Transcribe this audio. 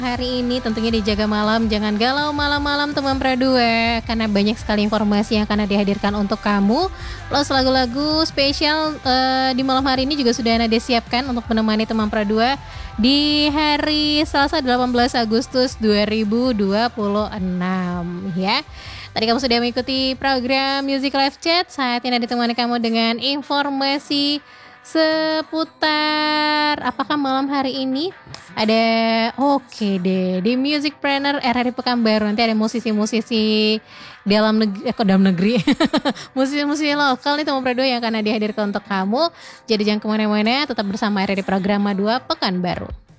Hari ini tentunya dijaga malam, jangan galau malam-malam teman Pradua, karena banyak sekali informasi yang akan dihadirkan untuk kamu. Plus lagu-lagu spesial di malam hari ini juga sudah Nade siapkan untuk menemani teman Pradua di hari Selasa 18 Agustus 2026 ya. Tadi kamu sudah mengikuti program Music Live Chat, saatnya Nade ditemani kamu dengan informasi seputar apakah malam hari ini ada oke deh di Music Planner RRI Pekanbaru. Nanti ada musisi-musisi dalam negeri musisi-musisi lokal nih teman Prado yang akan dihadirkan untuk kamu. Jadi jangan kemana-mana, tetap bersama RRI Programa 2 Pekanbaru.